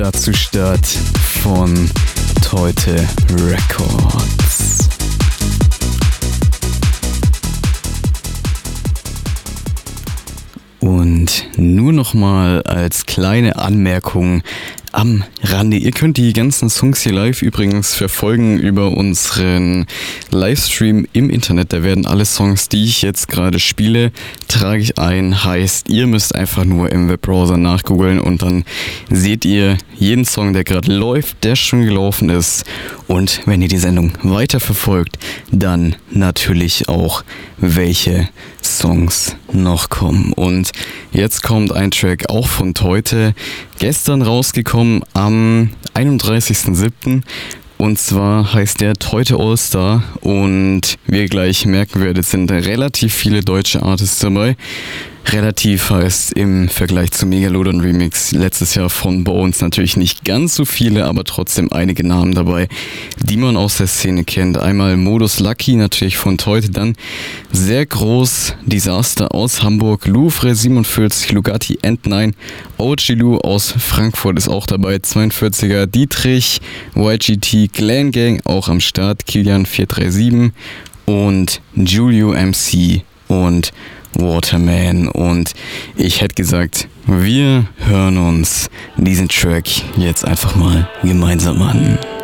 Start zu Start von Teute Records. Und nur nochmal als kleine Anmerkung am Rande. Ihr könnt die ganzen Songs hier live übrigens verfolgen über unseren Livestream im Internet. Da werden alle Songs, die ich jetzt gerade spiele, trage ich ein. Heißt, ihr müsst einfach nur im Webbrowser nachgoogeln und dann seht ihr jeden Song, der gerade läuft, der schon gelaufen ist. Und wenn ihr die Sendung weiterverfolgt, dann natürlich auch, welche Songs noch kommen. Und jetzt kommt ein Track auch von Teute, gestern rausgekommen am 31.07. Und zwar heißt der Teute All-Star und wie ihr gleich merken werdet, sind relativ viele deutsche Artists dabei. Relativ heißt im Vergleich zum Megalodon Remix letztes Jahr von Bones natürlich nicht ganz so viele, aber trotzdem einige Namen dabei, die man aus der Szene kennt. Einmal Modus Lucky natürlich von Teute, dann sehr groß Disaster aus Hamburg, Louvre 47, Lugatti End9, OG Lou aus Frankfurt ist auch dabei, 42er Dietrich, YGT, Clan Gang auch am Start, Kilian 437 und Julio MC und Waterman. Und ich hätte gesagt, wir hören uns diesen Track jetzt einfach mal gemeinsam an.